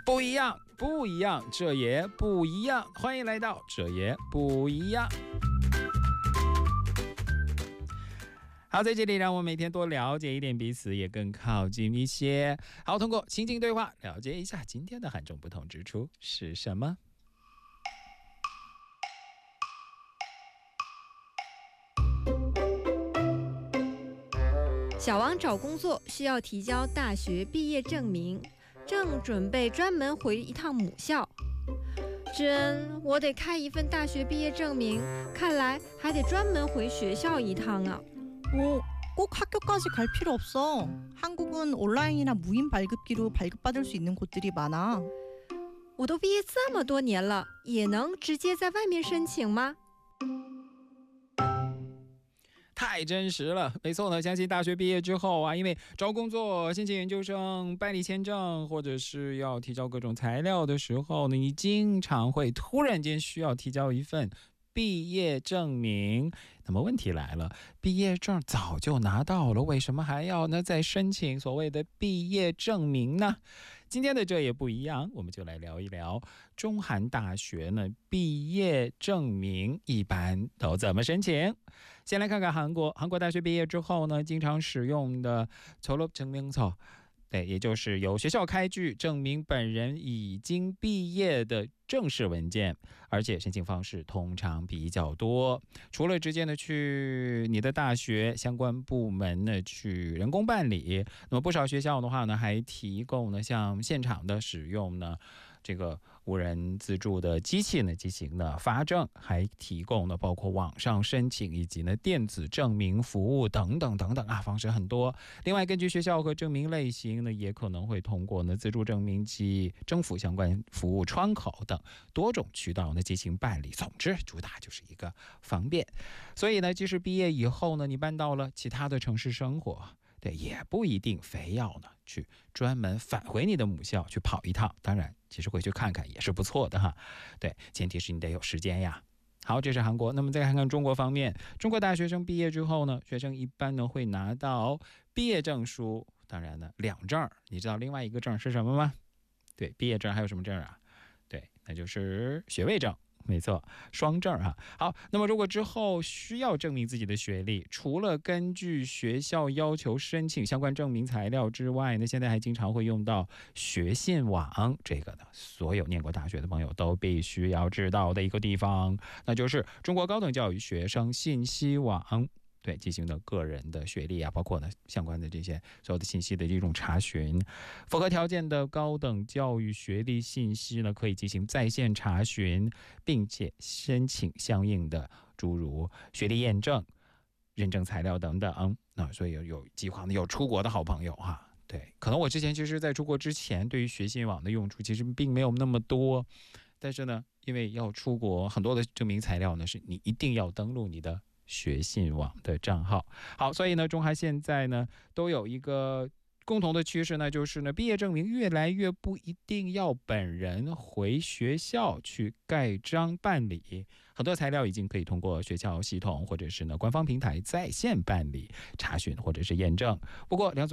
不一样，不一样，这也不一样。欢迎来到这也不一样。好，在这里让我每天多了解一点彼此，也更靠近一些。好，通过情景对话了解一下今天的罕种不同之处是什么。 小王找工作需要提交大学毕业证明，正准备专门回一趟母校。真，我得开一份大学毕业证明，看来还得专门回学校一趟啊。 꼭 학교까지 갈 필요 없어. 한국은 온라인이나 무인 발급기로 발급받을 수 있는 곳들이 많아. 我都毕业这么多年了，也能直接在外面申请吗？ 太真实了，没错呢。相信大学毕业之后啊，因为找工作、申请研究生、办理签证，或者是要提交各种材料的时候呢，你经常会突然间需要提交一份毕业证明。那么问题来了，毕业证早就拿到了，为什么还要呢再申请所谓的毕业证明呢？今天的这也不一样，我们就来聊一聊中韩大学呢毕业证明一般都怎么申请。先来看看韩国大学毕业之后呢，经常使用的졸업 증명서，对，也就是由学校开具证明本人已经毕业的正式文件，而且申请方式通常比较多。除了直接的去你的大学相关部门呢去人工办理，那么不少学校的话呢，还提供呢像现场的使用呢这个无人自助的机器呢进行的发证，还提供呢包括网上申请以及呢电子证明服务等等等等啊，方式很多。另外，根据学校和证明类型呢，也可能会通过呢自助证明及政府相关服务窗口等多种渠道呢进行办理。总之，主打就是一个方便。所以呢，即使毕业以后呢，你搬到了其他的城市生活，对，也不一定非要呢去专门返回你的母校去跑一趟。当然，其实回去看看也是不错的哈。对，前提是你得有时间呀。好，这是韩国。那么再看看中国方面，中国大学生毕业之后呢，学生一般呢会拿到毕业证书。当然呢，2证，你知道另外一个证是什么吗？对，毕业证还有什么证啊？对，那就是学位证。没错，双证啊。好，那么如果之后需要证明自己的学历，除了根据学校要求申请相关证明材料之外呢，现在还经常会用到学信网。这个呢，所有念过大学的朋友都必须要知道的一个地方，那就是中国高等教育学生信息网。对，进行的个人的学历啊，包括呢相关的这些所有的信息的这种查询，符合条件的高等教育学历信息呢，可以进行在线查询，并且申请相应的诸如学历验证、认证材料等等。那所以有计划呢有出国的好朋友哈，对，可能我之前其实在出国之前，对于学信网的用处其实并没有那么多，但是呢，因为要出国，很多的证明材料呢是你一定要登录你的学信网的账号。好，所以呢，中韩现在呢都有一个共同的趋势呢，就是呢，毕业证明越来越不一定要本人回学校去盖章办理，很多材料已经可以通过学校系统或者是呢官方平台在线办理、查询或者是验证。不过两组